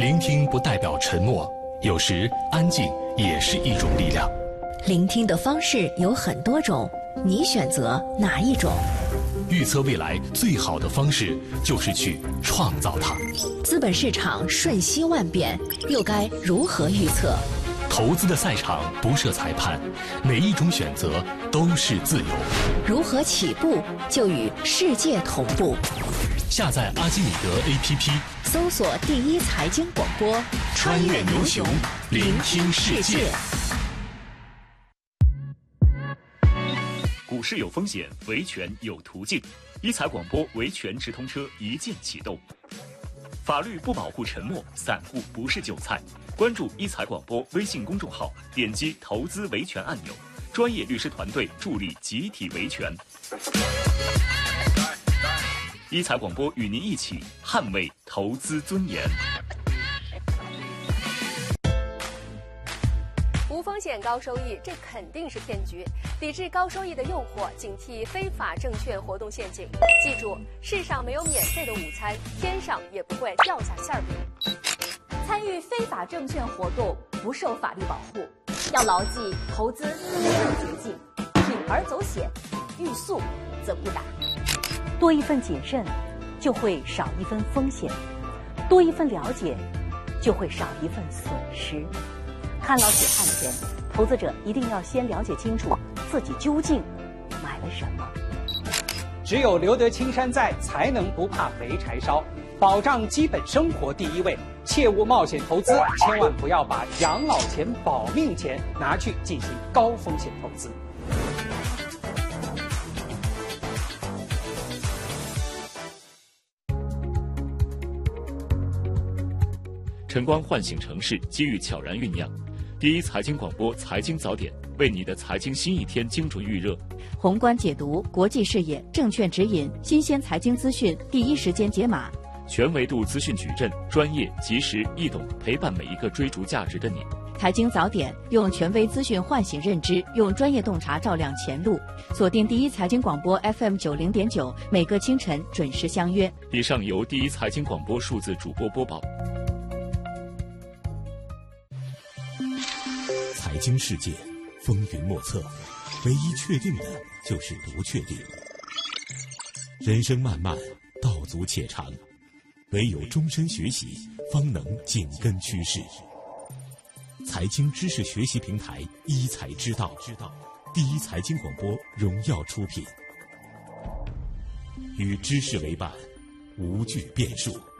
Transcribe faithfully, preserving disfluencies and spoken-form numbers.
聆听不代表沉默，有时安静也是一种力量。 聆听的方式有很多种，你选择哪一种？ 预测未来最好的方式就是去创造它。 资本市场瞬息万变，又该如何预测？ 投资的赛场不设裁判，每一种选择都是自由。 如何起步就与世界同步？ 下载阿基米德 A P P， 搜索第一财经广播， 穿越牛熊，聆听世界。 股市有风险，维权有途径。一财广播维权直通车一键启动。法律不保护沉默，散户不是韭菜。关注一财广播微信公众号，点击投资维权按钮，专业律师团队助力集体维权。一财广播与您一起捍卫投资尊严。 无风险高收益，这肯定是骗局。抵制高收益的诱惑，警惕非法证券活动陷阱。记住，世上没有免费的午餐，天上也不会掉下馅饼。 参与非法证券活动不受法律保护，要牢记投资没有捷径，铤而走险，欲速则不达。 多一份谨慎，就会少一分风险；多一份了解，就会少一份损失。看牢血汗钱，投资者一定要先了解清楚自己究竟买了什么。 只有留得青山在，才能不怕没柴烧。保障基本生活第一位，切勿冒险投资，千万不要把养老钱、保命钱拿去进行高风险投资。 晨光唤醒城市，机遇悄然酝酿。第一财经广播财经早点，为你的财经新一天精准预热。 宏观解读，国际视野，证券指引，新鲜财经资讯，第一时间解码。 全维度资讯矩阵，专业、及时、易懂，陪伴每一个追逐价值的你。 财经早点，用权威资讯唤醒认知，用专业洞察照亮前路。锁定第一财经广播 F M 九零点九，每个清晨准时相约。 以上由第一财经广播数字主播播报。 财经世界风云莫测，唯一确定的就是不确定。人生漫漫，道阻且长，唯有终身学习，方能紧跟趋势。财经知识学习平台一财之道，第一财经广播荣耀出品，与知识为伴，无惧变数。